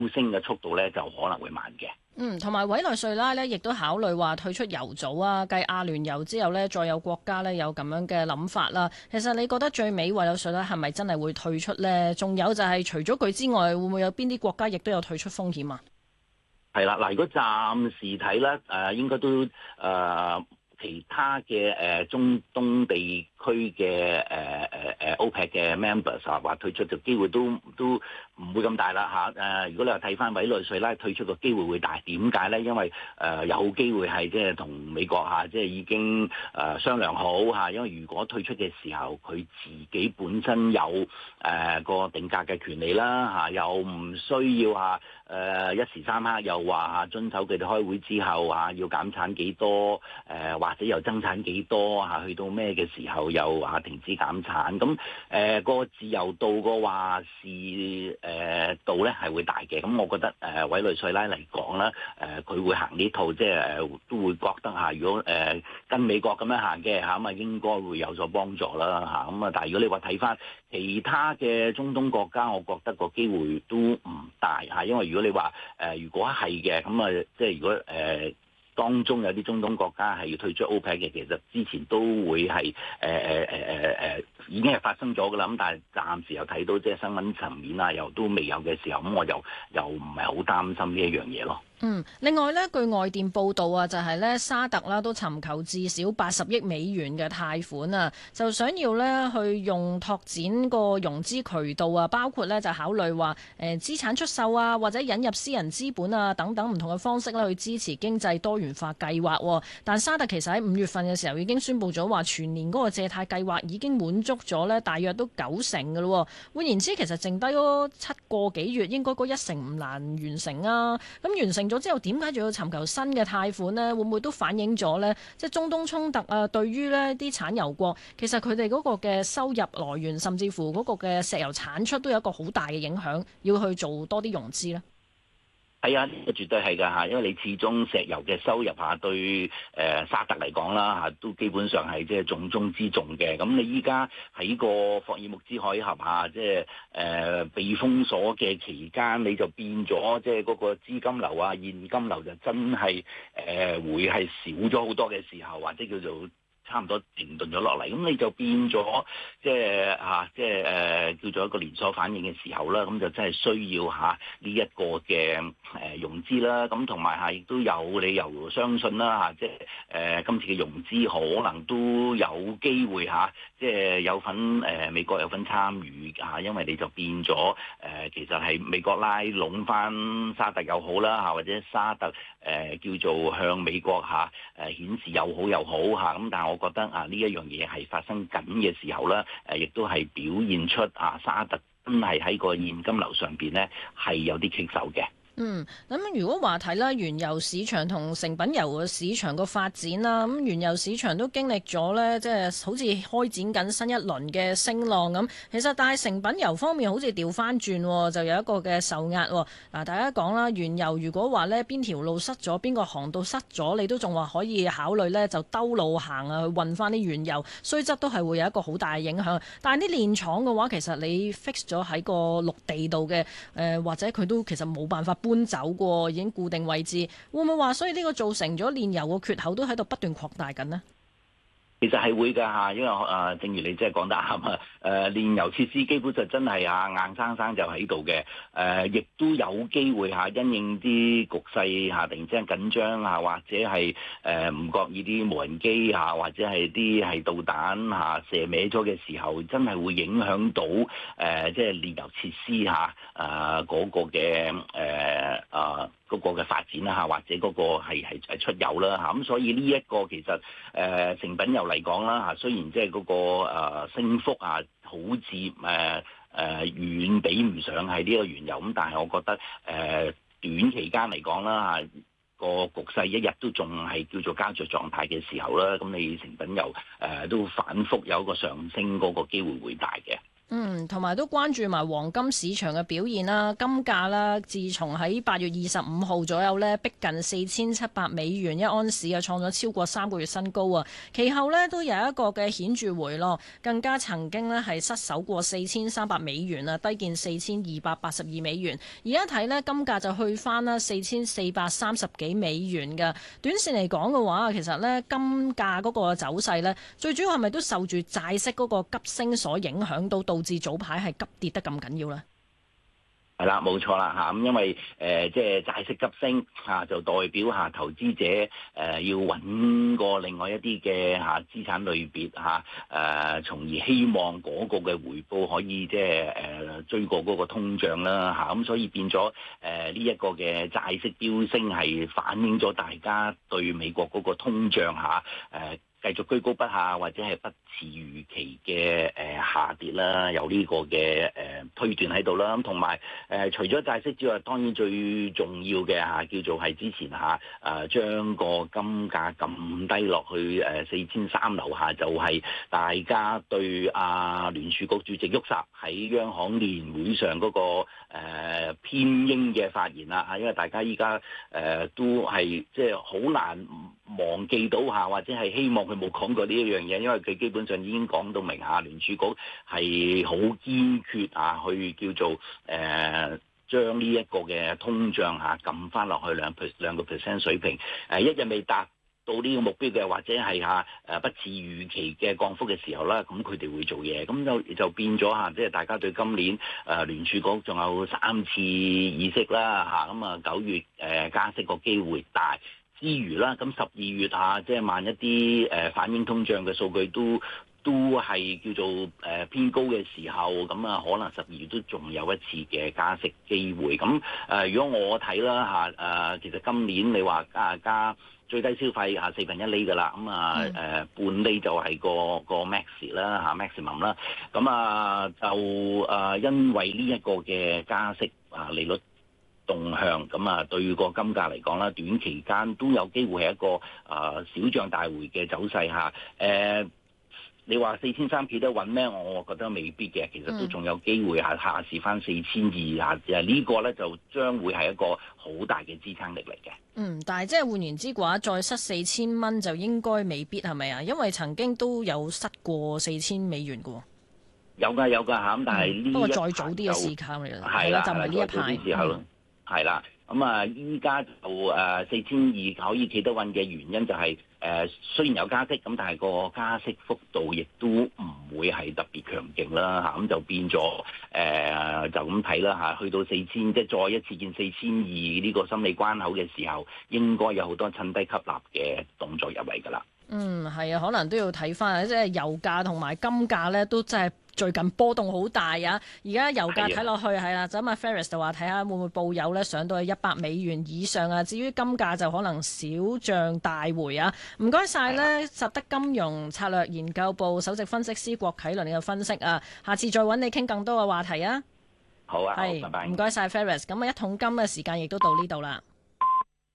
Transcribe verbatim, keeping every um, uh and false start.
升嘅速度咧就可能會慢嘅。 嗯，同埋委內瑞拉呢，亦都考慮話退出油組啊，繼阿聯酋之後呢，再有國家呢有咁樣嘅諗法啦。其實你覺得最尾委內瑞拉係咪真係會退出呢？仲有就係除咗佢之外，會唔會有邊啲國家亦都有退出風險啊？ 係啦，嗱，如果暫時睇咧，誒、呃、應該都誒。呃其他嘅誒、呃、中東地區嘅誒誒誒 OPEC 嘅 members 啊，話退出嘅機會都都唔會咁大啦嚇。誒、啊，如果你話睇翻委內瑞拉退出嘅機會會大，點解咧？因為誒、呃、有機會係即係同美國嚇，即、啊、係已經誒、呃、商量好嚇、啊。因為如果退出嘅時候，佢自己本身有誒、呃、個定價嘅權利啦嚇、啊，又唔需要嚇。誒、呃、一時三刻又話遵守佢哋開會之後啊，要減產幾多？誒、呃、或者又增產幾多？嚇、啊、去到咩嘅時候又嚇停止減產？咁誒個自由度個話事誒、呃、度咧係會大嘅。咁我覺得誒、呃、委內瑞拉嚟講咧，誒、呃、佢會行呢套，即係誒都會覺得嚇，如果誒、呃、跟美國咁樣行嘅嚇，咁啊應該會有所幫助啦嚇。咁啊，但係如果你話睇翻其他嘅中東國家，我覺得個機會都唔大嚇，因為如果你話誒、呃，如果係嘅，咁啊，即係如果誒、呃、當中有啲中東國家係要退出 OPEC 嘅，其實之前都會係誒誒誒誒誒，已經係發生咗㗎啦。咁但係暫時又睇到即係新聞層面啊，又都未有嘅時候，咁我又又唔係好擔心呢一樣嘢咯。 嗯，另外呢，據外電報道啊，就係呢沙特啦都尋求至少八十億美元嘅貸款啊，就想要呢去用拓展個融資渠道啊，包括呢就考慮話誒資產出售啊，或者引入私人資本啊等等唔同嘅方式呢去支持經濟多元化計劃。但沙特其實喺五月份嘅時候已經宣布咗話，全年嗰個借貸計劃已經滿足咗呢大約都九成㗎咯。換言之，其實剩低嗰七個幾月，應該嗰一成唔難完成啊。咁完成咗之後，點解仲要尋求新嘅貸款呢？會唔會都反映咗呢？即係中東衝突啊，對於呢啲產油國，其實佢哋嗰個嘅收入來源，甚至乎嗰個嘅石油產出，都有一個好大嘅影響，要去做多啲融資呢？ 係啊，呢個絕對係㗎嚇，因為你始終石油嘅收入嚇對誒、呃、沙特嚟講啦嚇，都基本上係即係重中之重嘅。咁你依家喺個霍爾木茲海峽下，即係誒被封鎖嘅期間，你就變咗即係嗰個資金流啊、現金流就真係誒、呃、會係少咗好多嘅時候，或者叫做差唔多停頓咗落嚟，咁你就變咗即係嚇，即係誒叫做一個連鎖反應嘅時候啦，咁就真係需要嚇呢一個嘅誒融資啦，咁同埋係亦都有理由相信啦嚇，即係誒今次嘅融資可能都有機會嚇，即係有份誒美國有份參與嚇，因為你就變咗誒其實係美國拉攏翻沙特又好啦嚇，或者沙特誒叫做向美國嚇誒顯示又好又好嚇，咁但係我覺得啊，呢一樣嘢係發生緊嘅時候咧，誒亦都係表現出啊沙特真係喺個現金流上邊咧係有啲棘手嘅。 嗯，咁如果話睇啦，原油市場同成品油嘅市場個發展啦，咁原油市場都經歷咗呢，即係好似開展緊新一輪嘅升浪咁。其實但係成品油方面好似調翻轉，就有一個嘅受壓。嗱，大家講啦，原油如果話呢邊條路塞咗，邊個航道塞咗，你都仲話可以考慮呢，就兜路行啊，去運翻啲原油，雖則都係會有一個好大嘅影響。但係啲煉廠嘅話，其實你 fix 咗喺個陸地度嘅，誒、呃、或者佢都其實冇辦法搬走過，已經固定位置，會唔會話所以呢個造成咗煉油個缺口都喺度不斷擴大緊呢？ 其實係會㗎嚇，因為誒、呃，正如你即係講得啱啊，誒、呃，煉油設施基本上真係啊硬生生就喺度嘅，誒、呃，亦都有機會嚇、啊，因應啲局勢嚇、啊，突然之間緊張啊，或者係誒唔覺意啲無人機嚇、啊，或者係啲係導彈嚇、啊、射歪咗嘅時候，真係會影響到誒、呃，即係煉油設施嚇誒嗰個嘅誒啊。嗰個嘅發展啦嚇，或者嗰個係係係出油啦嚇，咁所以呢一個其實誒、呃、成品油嚟講啦嚇，雖然即係嗰個誒、呃、升幅啊，好似誒誒遠比唔上係呢個原油咁，但係我覺得誒、呃、短期間嚟講啦嚇，個局勢一日都仲係叫做膠着狀態嘅時候啦，咁你成品油誒、呃、都反覆有個上升嗰個機會會大嘅。 嗯，同埋都關注埋黃金市場嘅表現啦。金價啦，自從喺八月二十五號左右呢，逼近四千七百美元一盎司啊，創咗超過三個月新高啊。其後呢，都有一個嘅顯著回落，更加曾經呢係失守過四千三百美元啊，低見四千二百八十二美元。而家睇呢，金價就去翻啦四千四百三十幾美元嘅。短線嚟講嘅話，其實呢，金價嗰個走勢呢，最主要係咪都受住債息嗰個急升所影響到到？至早排係急跌得咁緊要咧， 係啦，冇錯啦嚇。咁因為誒、呃、即係債息急升嚇、啊，就代表嚇、啊、投資者誒、呃、要揾過另外一啲嘅嚇資產類別嚇誒，從、啊、而希望嗰個嘅回報可以即係誒追過嗰個通脹啦嚇。咁、啊、所以變咗誒呢一個嘅債息飆升係反映咗大家對美國嗰個通脹嚇誒。啊呃繼續居高不下，或者係不似預期嘅誒、呃、下跌啦，有呢個嘅誒、呃、推斷喺度啦。咁同埋誒除咗債息之外，當然最重要嘅嚇、啊、叫做係之前嚇誒將個金價撳低落去誒四千三樓下，就係大家對阿、啊、聯儲局主席沃薩喺央行年會上嗰、那個、呃、偏鷹嘅發言啦嚇，因為大家依家誒都係即係好難忘記到下，或者係希望佢冇講過呢一樣嘢，因為佢基本上已經講到明下聯儲局係好堅決啊，去叫做誒將呢一個嘅通脹下撳翻落去兩 per 兩個 percent 水平，誒、啊、一日未達到呢個目標嘅，或者係嚇誒不似預期嘅降幅嘅時候啦，咁佢哋會做嘢，咁就就變咗嚇，即係大家對今年誒、呃、聯儲局仲有三次議息啦嚇，咁啊九月誒、呃、加息個機會大。之餘啦，咁十二月啊，即係萬一啲誒反映通脹嘅數據都都係叫做誒偏高嘅時候，咁啊可能十二月都仲有一次嘅加息機會。咁誒，如果我睇啦嚇誒，其實今年你話加加最低消費嚇四分一厘㗎啦，咁啊誒半厘就係個個 max 啦嚇 maximum 啦。咁啊就誒因為呢一個嘅加息啊利率動向咁啊，對個金價嚟講啦，短期間都有機會係一個啊、呃、小漲大回嘅走勢嚇。誒、呃，你話四千三企得穩咩？我覺得未必嘅，其實都仲有機會下下試翻四千二下，誒呢個咧就將會係一個好大嘅支撐力嚟嘅。 嗯，但係即係換言之嘅話，再失四千蚊就應該未必係咪啊？因為曾經都有失過四千美元嘅喎。有㗎有㗎嚇，咁但係呢、嗯、 不過再早啲嘅時間嚟啦，係啦，就唔係呢一排。 係啦，咁啊，依家就誒四千二可以企得穩嘅原因就係、是、誒、呃、雖然有加息，咁但係個加息幅度亦都唔會係特別強勁啦嚇，咁就變咗誒、呃、就咁睇啦嚇，去到四千即係再一次見四千二呢個心理關口嘅時候，應該有好多趁低吸納嘅動作入嚟㗎啦。 嗯，係啊，可能都要睇翻，即係油價同埋金價咧，都真係最近波動好大啊！而家油價睇落去係啦，咁阿 Ferris 就話睇下會唔會報油咧上到去一百美元以上啊。至於金價就可能小漲大回啊。唔該晒呢，實德金融策略研究部首席分析師郭啟倫嘅分析啊。下次再揾你傾更多嘅話題啊。 好啊， 係， 拜拜。 唔該晒 Ferris。咁啊，一桶金嘅時間亦都到呢度啦。